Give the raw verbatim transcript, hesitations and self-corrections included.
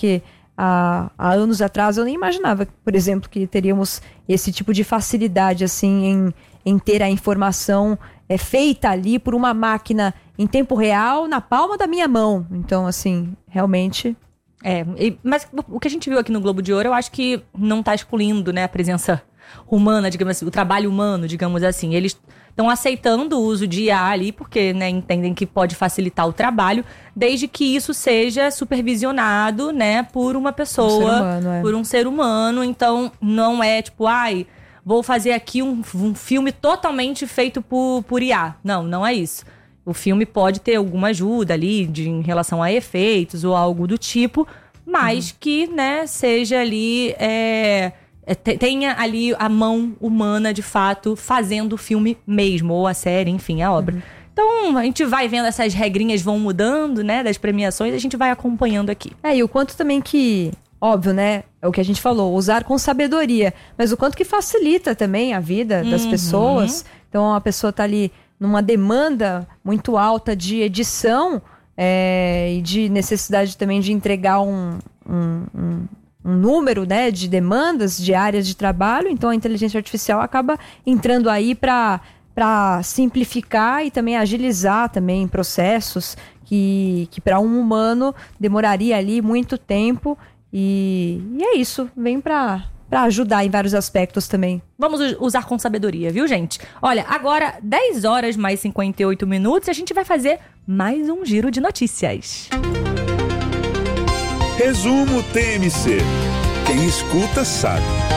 porque há, há anos atrás eu nem imaginava, por exemplo, que teríamos esse tipo de facilidade assim, em, em ter a informação é, feita ali por uma máquina em tempo real, na palma da minha mão. Então, assim, realmente... É, e, mas o que a gente viu aqui no Globo de Ouro, eu acho que não está excluindo, né, a presença humana, digamos assim, o trabalho humano, digamos assim. Eles estão aceitando o uso de I A ali, porque, né, entendem que pode facilitar o trabalho, desde que isso seja supervisionado, né, por uma pessoa, um ser humano, é. por um ser humano. Então, não é tipo, ai, vou fazer aqui um, um filme totalmente feito por, por I A. Não, não é isso. O filme pode ter alguma ajuda ali de, em relação a efeitos ou algo do tipo, mas uhum. que, né, seja ali, é, é, tenha ali a mão humana, de fato, fazendo o filme mesmo, ou a série, enfim, a obra. Uhum. Então, a gente vai vendo essas regrinhas vão mudando, né, das premiações, a gente vai acompanhando aqui. É, e o quanto também que, óbvio, né, é o que a gente falou, usar com sabedoria, mas o quanto que facilita também a vida das uhum. pessoas. Então, a pessoa tá ali numa demanda muito alta de edição é, e de necessidade também de entregar um, um, um, um número, né, de demandas, de áreas de trabalho. Então a inteligência artificial acaba entrando aí para para simplificar e também agilizar também processos que, que para um humano demoraria ali muito tempo. E, e é isso, vem para... para ajudar em vários aspectos também. Vamos usar com sabedoria, viu, gente? Olha, agora dez horas mais cinquenta e oito minutos e a gente vai fazer mais um giro de notícias. Resumo T M C. Quem escuta sabe.